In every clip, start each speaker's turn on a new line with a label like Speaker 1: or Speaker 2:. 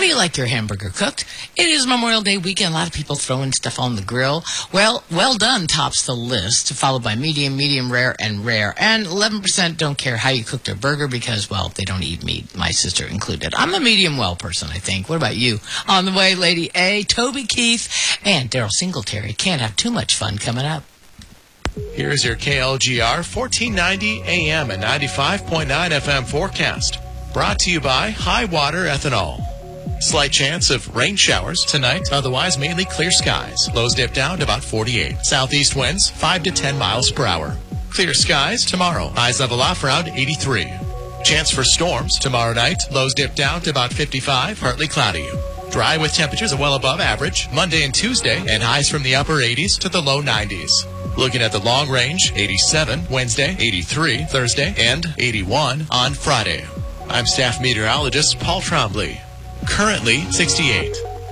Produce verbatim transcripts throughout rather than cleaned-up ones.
Speaker 1: do you like your hamburger cooked? It is Memorial Day weekend. A lot of people throwing stuff on the grill. Well, well done tops the list, followed by medium, medium rare, and rare. And eleven percent don't care how you cook their burger because, well, they don't eat meat, my sister included. I'm a medium well person, I think. What about you? On the way, Lady A, Toby Keith, and Daryl Singletary. Can't have too much fun coming up.
Speaker 2: Here's your K L G R fourteen ninety A M and ninety-five point nine F M forecast. Brought to you by High Water Ethanol. Slight chance of rain showers tonight, otherwise mainly clear skies. Lows dip down to about forty-eight. Southeast winds five to ten miles per hour. Clear skies tomorrow. Highs level off around eighty-three. Chance for storms tomorrow night. Lows dip down to about fifty-five, partly cloudy. Dry with temperatures well above average Monday and Tuesday, and highs from the upper eighties to the low nineties. Looking at the long range, eighty-seven Wednesday, eighty-three Thursday, and eighty-one on Friday. I'm staff meteorologist Paul Trombley. Currently sixty-eight.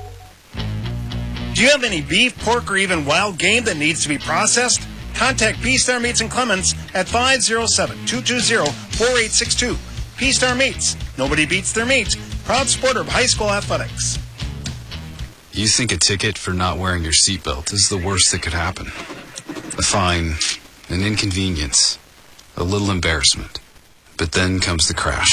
Speaker 3: Do you have any beef, pork, or even wild game that needs to be processed? Contact P-Star Meats and Clements at five oh seven, two two zero, four eight six two. P-Star Meats. Nobody beats their meat. Proud supporter of high school athletics.
Speaker 4: You think a ticket for not wearing your seatbelt is the worst that could happen. A fine, an inconvenience, a little embarrassment. But then comes the crash.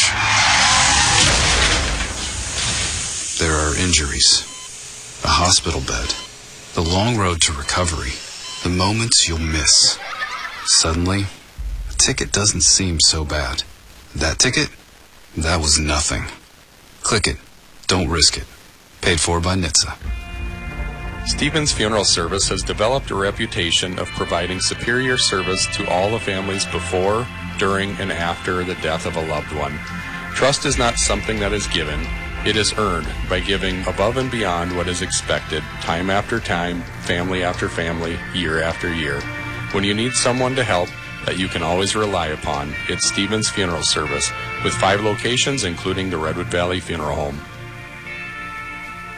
Speaker 4: There are injuries, a hospital bed, the long road to recovery, the moments you'll miss. Suddenly, a ticket doesn't seem so bad. That ticket? That was nothing. Click it. Don't risk it. Paid for by N H T S A.
Speaker 5: Stevens Funeral Service has developed a reputation of providing superior service to all the families before, during, and after the death of a loved one. Trust is not something that is given. It is earned by giving above and beyond what is expected, time after time, family after family, year after year. When you need someone to help that you can always rely upon, it's Stevens Funeral Service, with five locations, including the Redwood Valley Funeral Home.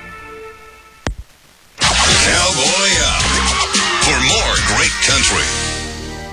Speaker 6: Cowboy up for more great country.